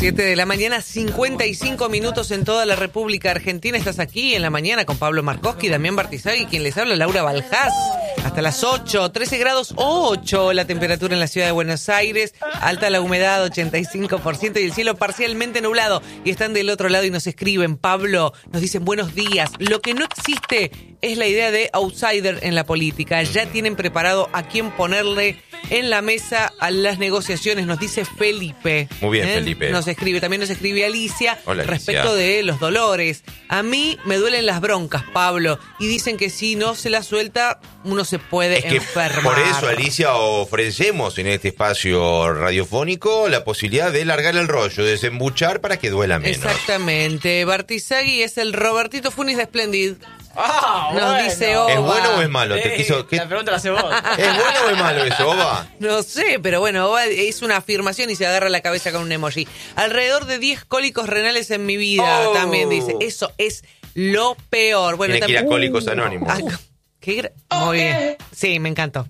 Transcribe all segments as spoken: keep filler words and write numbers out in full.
siete de la mañana, cincuenta y cinco minutos en toda la República Argentina. Estás aquí en la mañana con Pablo Markowski, Damián Bartizagui, quien les habla, Laura Baljás. Hasta las ocho, trece grados ocho la temperatura en la ciudad de Buenos Aires. Alta la humedad, ochenta y cinco por ciento, y el cielo parcialmente nublado. Y están del otro lado y nos escriben, Pablo, nos dicen buenos días. Lo que no existe es la idea de outsider en la política. Ya tienen preparado a quién ponerle en la mesa a las negociaciones, nos dice Felipe. Muy bien, ¿Eh? Felipe. Nos escribe, también nos escribe Alicia, Hola, respecto Alicia. de los dolores. A mí me duelen las broncas, Pablo, y dicen que si no se la suelta, uno se puede Es que enfermar. por eso, Alicia, ofrecemos en este espacio radiofónico la posibilidad de largar el rollo, de desembuchar para que duela menos. Exactamente. Bartizagui es el Robertito Funis de Splendid. Ah, Nos bueno. dice Oba. ¿Es bueno o es malo? ¿Te Eh, quiso, qué- La pregunta la hace vos. ¿Es bueno o es malo eso, Oba? No sé, pero bueno, Oba es una afirmación y se agarra la cabeza con un emoji. Alrededor de diez cólicos renales en mi vida, Oh. también dice. Eso es lo peor. Bueno, Tiene que ir a también- Cólicos Anónimos. Ah, qué gra- Muy bien. Sí, me encantó.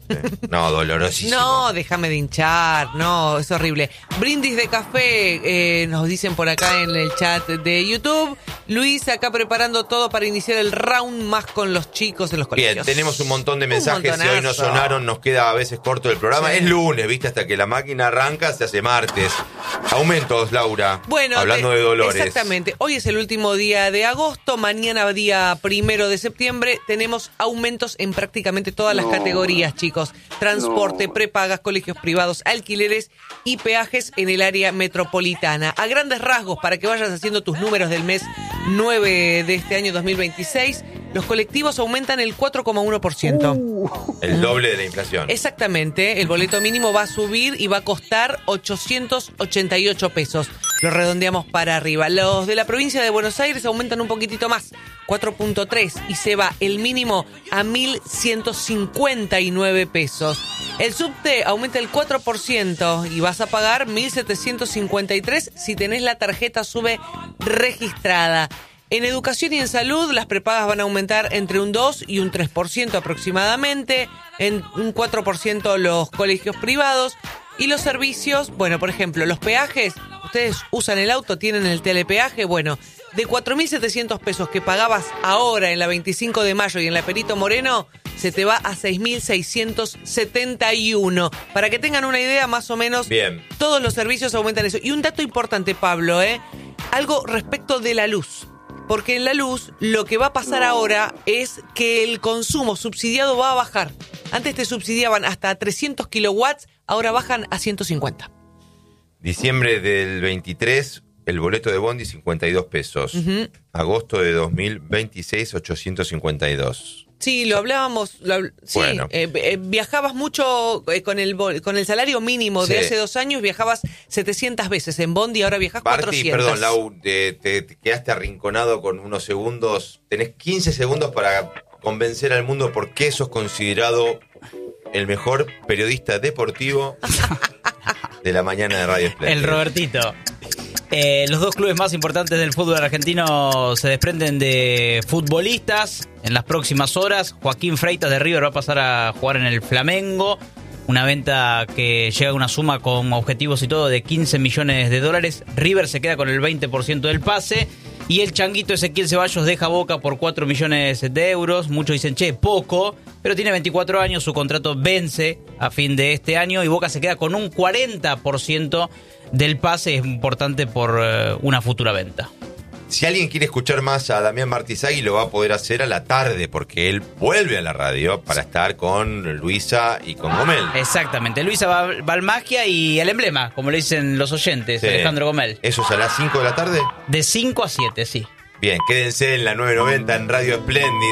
No, dolorosísimo. No, déjame de hinchar, no, es horrible. Brindis de café, eh, nos dicen por acá en el chat de YouTube. Luis acá preparando todo para iniciar el round más con los chicos en los colegios. Bien, tenemos un montón de Un mensajes. Si hoy no montonazo. sonaron, nos queda a veces corto el programa. Sí. Es lunes, ¿viste? Hasta que la máquina arranca, se hace martes. Aumentos, Laura. Bueno, hablando te- de dolores. Exactamente. Hoy es el último día de agosto. Mañana, día primero de septiembre, tenemos aumentos en prácticamente todas las categorías, chicos. Transporte, prepagas, colegios privados, alquileres y peajes en el área metropolitana. A grandes rasgos, para que vayas haciendo tus números del mes nueve de este año dos mil veintiséis, los colectivos aumentan el cuatro coma uno por ciento. El doble de la inflación. Exactamente, el boleto mínimo va a subir y va a costar ochocientos ochenta y ocho pesos. Lo redondeamos para arriba. Los de la provincia de Buenos Aires aumentan un poquitito más, cuatro punto tres, y se va el mínimo a mil ciento cincuenta y nueve pesos. El subte aumenta el cuatro por ciento y vas a pagar mil setecientos cincuenta y tres si tenés la tarjeta SUBE registrada. En educación y en salud, las prepagas van a aumentar entre un dos y un tres por ciento aproximadamente, en un cuatro por ciento los colegios privados y los servicios, bueno, por ejemplo, los peajes, ustedes usan el auto, tienen el telepeaje, bueno, de cuatro mil setecientos pesos que pagabas ahora en la veinticinco de mayo y en la Perito Moreno, se te va a seis mil seiscientos setenta y uno. Para que tengan una idea, más o menos, Bien. todos los servicios aumentan eso. Y un dato importante, Pablo, ¿eh? Algo respecto de la luz. Porque en la luz lo que va a pasar ahora es que el consumo subsidiado va a bajar. Antes te subsidiaban hasta trescientos kilowatts, ahora bajan a ciento cincuenta. Diciembre del veintitrés, el boleto de Bondi, cincuenta y dos pesos. Ujú. Agosto de dos mil veintiséis, ochocientos cincuenta y dos. Sí, lo hablábamos. Lo habl- sí, Bueno. eh, eh, viajabas mucho eh, con el bol- con el salario mínimo de Sí. hace dos años, viajabas setecientas veces en Bondi, ahora viajas Barty, cuatrocientas. perdón, Lau, te, te- te quedaste arrinconado con unos segundos. Tenés quince segundos para convencer al mundo por qué sos considerado el mejor periodista deportivo de la mañana de Radio Splendid. El Robertito. Eh, los dos clubes más importantes del fútbol argentino se desprenden de futbolistas en las próximas horas. Joaquín Freitas de River va a pasar a jugar en el Flamengo. Una venta que llega a una suma con objetivos y todo de quince millones de dólares. River se queda con el veinte por ciento del pase. Y el changuito Ezequiel Ceballos deja Boca por cuatro millones de euros. Muchos dicen, che, poco. Pero tiene veinticuatro años, su contrato vence a fin de este año. Y Boca se queda con un cuarenta por ciento del pase. Es importante por eh, una futura venta. Si alguien quiere escuchar más a Damián Bartizagui, lo va a poder hacer a la tarde, porque él vuelve a la radio para estar con Luisa y con Gomel. Exactamente. Luisa Val- Balmagia y el emblema, como le dicen los oyentes, Sí. Alejandro Gomel. ¿Eso es a las cinco de la tarde? De cinco a siete, sí. Bien, quédense en la nueve noventa en Radio Splendid.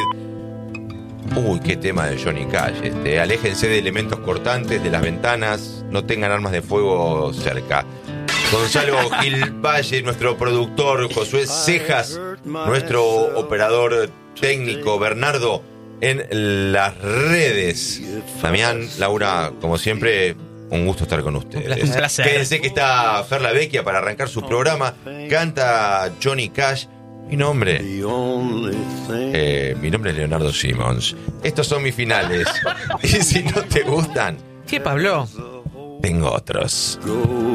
Uy, qué tema de Johnny Cash este. Aléjense de elementos cortantes, de las ventanas, no tengan armas de fuego cerca. Gonzalo Gil Valle, nuestro productor, Josué Cejas, nuestro operador técnico, Bernardo, en las redes. Damián, Laura, como siempre, un gusto estar con ustedes. Un placer. Quédense que está Fer La Vecchia para arrancar su programa. Canta Johnny Cash. Mi nombre, eh, mi nombre es Leonardo Simmons. Estos son mis finales. Y si no te gustan, ¿Qué, Pablo? tengo otros.